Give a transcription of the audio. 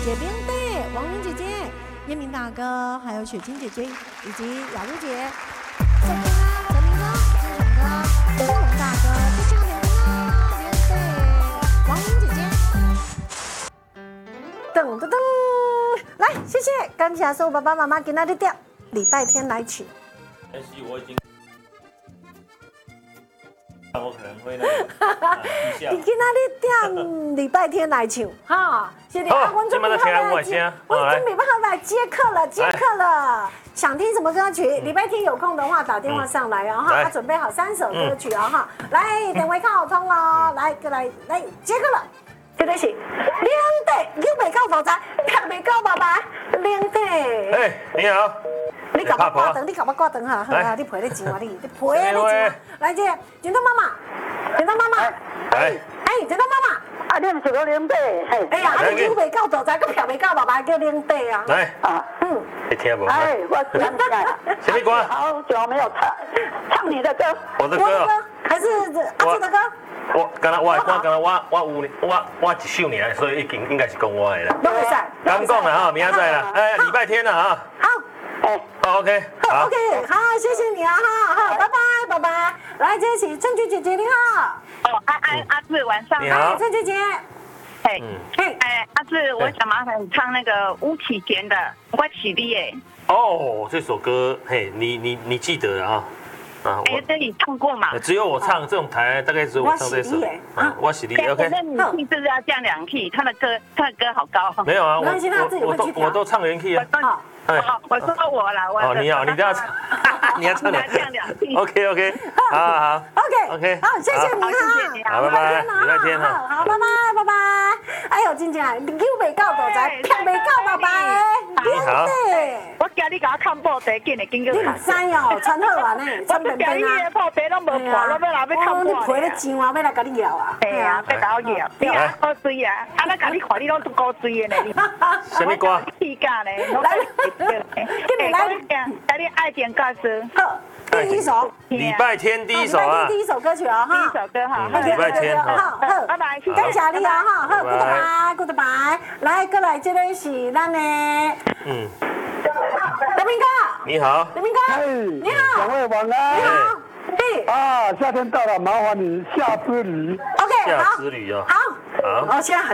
姐冰队、王云姐姐、叶明大哥，还有雪清姐姐以及雅茹姐、宋哥、泽明哥、金城哥、金红大哥，最近的冰队、王云姐姐。噔噔噔，来，谢谢，感谢所有爸爸妈妈今天的点，礼拜天来取。 但是我已经。我可能会那个你今仔日点礼拜天来唱，哈，是的，我准备好来接，我准备好来接客了，接客了。想听什么歌曲？礼拜天有空的话打电话上来哦，哈，准备好3首歌曲哦，哈，来，电话靠通了，来，来接客了。这个是领队，又未到大闸，拍未到爸爸，领队。 哎，你好。 你搞我挂灯，你搞我挂灯哈，好，你陪你钱啊，你陪你钱啊，来这，剪刀妈妈，剪刀妈妈，哎，剪刀妈妈，啊，你唔是个领队，哎呀，啊，你又未到大闸，个票未到爸爸叫领队啊， 来， 啊， 你听无？ 哎，我想起来了， 什么歌？ 好久没有唱你的歌， 我的歌还是阿志的歌？ 我刚才我的歌，刚才我一首年，所以应该是讲我的啦。 都会使， 刚讲了哈，明仔载啦，哎，礼拜天了啊。 好。 OK， 好 ，OK， 好，谢谢你啊，哈，好，拜拜，拜拜。来，这是郑菊姐姐，你好。 哦，阿志，晚上你好， 郑姐姐。 嘿，阿志，我想麻烦你唱那个巫启贤的《我是你》哎。 哦，这首歌，嘿，你记得了啊？ 啊，这你唱过嘛？ 只有我唱这种台，大概只有我唱这首。我是你 ，OK。 那你 key 是不是要降2 key？他的歌好高。 没有啊， 我都唱原 key 啊。 我说我啦， 哦，你好，你这样唱，你要唱2 key。OK， 好 ，OK， 好，谢谢你哈， 好，拜拜，礼拜天哈， 好，拜拜。哎呦，真正你又未到大闸，票未到爸爸的， 你好。 我叫你给我看报纸，紧你唔知哦，穿好啊呢，穿便便啊。 我报纸都无破，我要拿要看我。你陪你钱啊，要来甲你要啊。 系啊，要甲我要。你啊，高水啊，啊，那甲你看你拢都高水的呢。 什么歌？ 气价呢？来， 跟你来， 甲你爱情告诉。 好，第一首。 礼拜天第一首啊。 第一首歌曲啊， 哈。第一首歌哈。 礼拜天好， 拜拜。 感谢你啊，哈，好 ，goodbye。来，过来，这个是咱的。德明哥， 你好， 德明哥，你好， 两位晚安， 你好， 啊，夏天到了，麻烦你下之旅 ，OK， 下之旅啊， 好，我现在很。